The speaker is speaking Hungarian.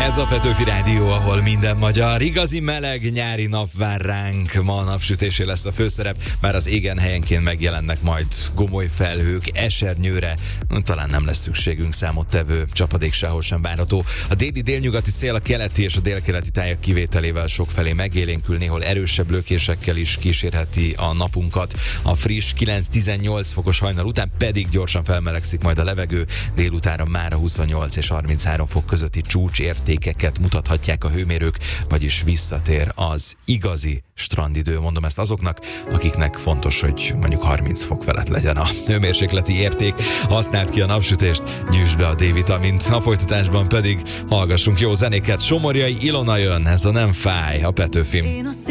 Ez a Petőfi Rádió, ahol minden magyar. Igazi meleg nyári nap vár ránk. Ma a napsütésé lesz a főszerep, bár az égen helyenként megjelennek majd gomoly felhők, esernyőre talán nem lesz szükségünk, számottevő csapadék sehol sem várható. A déli-délnyugati szél a keleti és a délkeleti tájak kivételével sokfelé megélénkül, néhol erősebb lökésekkel is kísérheti a napunkat. A friss 9-18 fokos hajnal után pedig gyorsan felmelegszik majd a levegő, délutánra már a 28 és 33 fok közötti csúcsértékeket mutathatják a hőmérők, vagyis visszatér az igazi strandidő. Mondom ezt azoknak, akiknek fontos, hogy mondjuk 30 fok felett legyen a hőmérsékleti érték. Használd ki a napsütést, gyűjtsd be a D-vitamint, a folytatásban pedig hallgassunk jó zenéket. Somorjai Ilona jön, ez a Nem fáj, a Petőfin.